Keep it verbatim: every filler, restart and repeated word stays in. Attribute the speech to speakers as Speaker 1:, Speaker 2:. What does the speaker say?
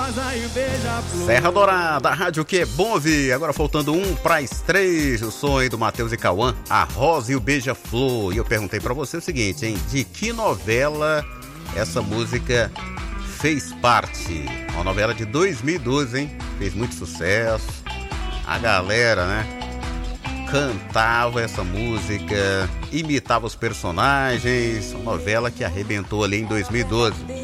Speaker 1: Serra Dourada, a rádio que é bom ouvir. Agora faltando um para as três, o som aí do Matheus e Cauã, A Rosa e o Beija-Flor. E eu perguntei para você o seguinte, hein? De que novela essa música fez parte? Uma novela de dois mil e doze, hein? Fez muito sucesso. A galera, né? Cantava essa música, imitava os personagens. Uma novela que arrebentou ali em dois mil e doze.